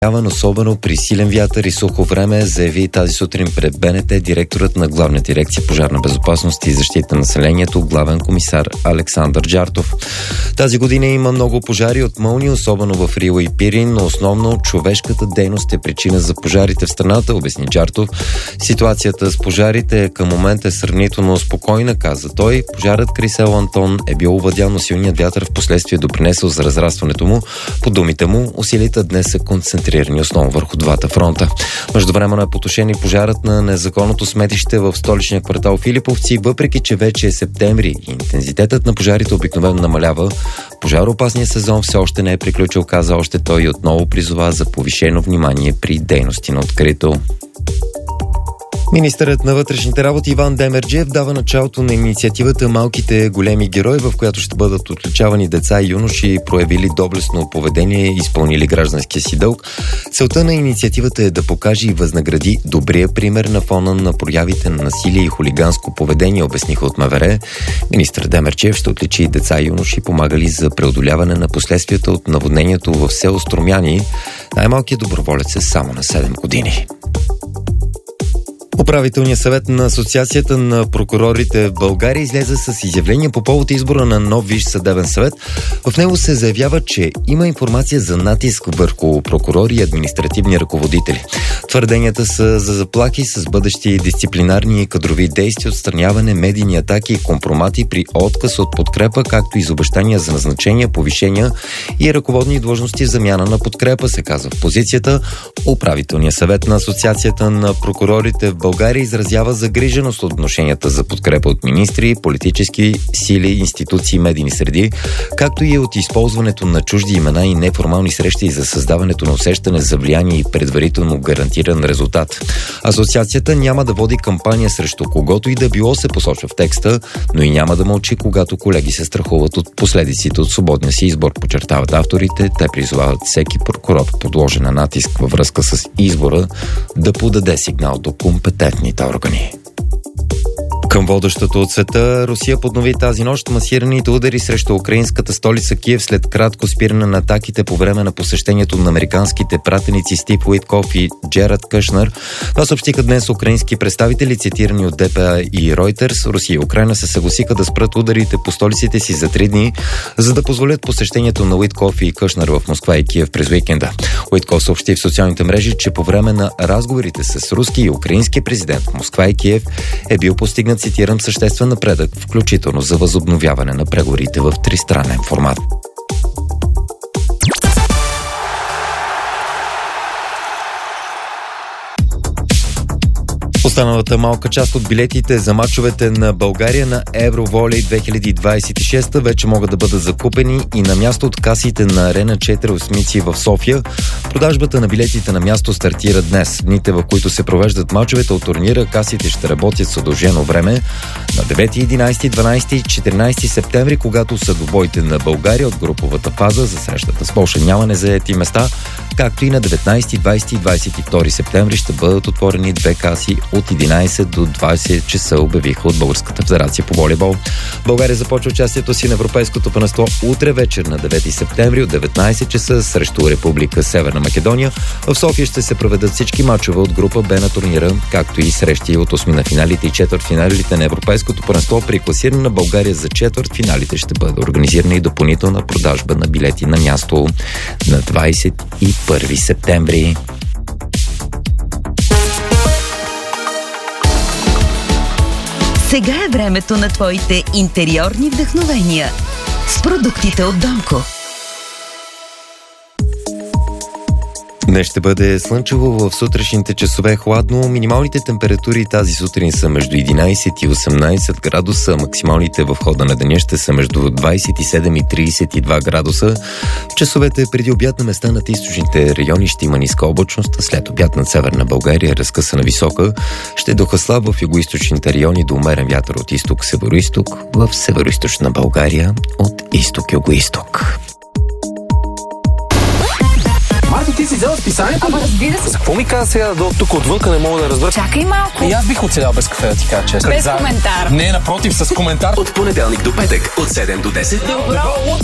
особено при силен вятър и сухо време, заяви тази сутрин пред БНТ директорът на Главна дирекция пожарна безопасност и защита на населението, главен комисар Александър Джартов. Тази година има много пожари от мълни, особено в Рила и Пирин, но основно човешката дейност е причина за пожарите в страната, обясни Джартов. Ситуацията с пожарите към момента е сравнително спокойна, каза той. Пожарът край село Антон е бил овладян, но силният вятър в последствие допринесъл за разрастването му. По думите му, усилията днес са концентрирани основно върху двата фронта. Междувременно е потушен и пожарът на незаконното сметище в столичния квартал Филиповци, въпреки че вече е септември и интензитетът на пожарите обикновено намалява. Пожароопасният сезон все още не е приключил, каза още той, и отново призова за повишено внимание при дейности на открито. Министърът на вътрешните работи Иван Демерджиев дава началото на инициативата "Малките големи герои", в която ще бъдат отличавани деца и юноши, проявили доблестно поведение и изпълнили гражданския си дълг. Целта на инициативата е да покаже и възнагради добрия пример на фона на проявите на насилие и хулиганско поведение, обясниха от МВР. Министър Демерджиев ще отличи и деца и юноши, помагали за преодоляване на последствията от наводнението в село Струмяни. Най-малкият доброволец е само на 7 години. Управителният съвет на Асоциацията на прокурорите в България излезе с изявление по повод избора на нов Висш съдебен съвет. В него се заявява, че има информация за натиск върху прокурори и административни ръководители. Твърденията са за заплахи с бъдещи дисциплинарни и кадрови действия, отстраняване, медийни атаки и компромати при отказ от подкрепа, както и за обещания за назначения, повишения и ръководни длъжности в замяна на подкрепа, се казва в позицията. Управителният съвет на Асоциацията на прокурорите в България изразява загриженост от отношенията за подкрепа от министри, политически сили, институции и медийни среди, както и от използването на чужди имена и неформални срещи за създаването на усещане за влияние и предварително гарантиран резултат. Асоциацията няма да води кампания срещу когото и да било, се посочва в текста, но и няма да мълчи, когато колеги се страхуват от последиците от свободния си избор, подчертават авторите. Те призовават всеки прокурор, подложен на натиск във връзка с избора, да подаде сигнал до компетентните органи. Към водещото от света, Русия поднови тази нощ масираните удари срещу украинската столица Киев след кратко спиране на атаките по време на посещението на американските пратеници Стив Уитков и Джерард Кушнер. Това съобщиха днес украински представители, цитирани от ДПА и Reuters. Русия и Украйна се съгласиха да спрат ударите по столиците си за 3 дни, за да позволят посещението на Уитков и Кушнер в Москва и Киев през уикенда. Уитков съобщи в социалните мрежи, че по време на разговорите с руски и украински президент в Москва и Киев е бил постигнат, цитирам, съществен напредък, включително за възобновяване на преговорите в тристранен формат. Останалата малка част от билетите за мачовете на България на Евроволей 2026 вече могат да бъдат закупени и на място от касите на Арена 4 Осмици в София. Продажбата на билетите на място стартира днес. Дните, в които се провеждат мачовете от турнира, касите ще работят с удължено време. На 9, 11, 12 и 14 септември, когато са двубоите на България от груповата фаза, за срещата с Полша няма незаети места, както и на 19, 20 и 22 септември ще бъдат отворени 2 каси от 11 до 20 часа, обявиха от Българската федерация по волейбол. България започва участието си на Европейското първенство утре вечер на 9 септември от 19 часа срещу Република Северна Македония. В София ще се проведат всички мачове от група Б на турнира, както и срещи от осминафиналите и четвъртфиналите на Европейското първенство. При класиране на България за четвъртфиналите ще бъде организирана и допълнителна продажба на билети на място на 21 септември. Сега е времето на твоите интериорни вдъхновения с продуктите от Домко. Днес ще бъде слънчево, в сутрешните часове хладно. Минималните температури тази сутрин са между 11 и 18 градуса. Максималните в хода на деня ще са между 27 и 32 градуса. В часовете преди обяд на места над източните райони ще има ниска облачност, а след обяд над Северна България разкъсана висока. Ще духа слаб в югоизточните райони до умерен вятър от изток-североизток, в североизточна България от изток-югоизток. Марто, ти си взела списанието? Ама разбира се. За какво ми каза сега да тук отвънка, не мога да разбера? Чакай малко. И аз бих оцелял без кафе, да ти кажа честно. Без коментар. Не, напротив, с коментар. От понеделник до петък, от 7 до 10. Добро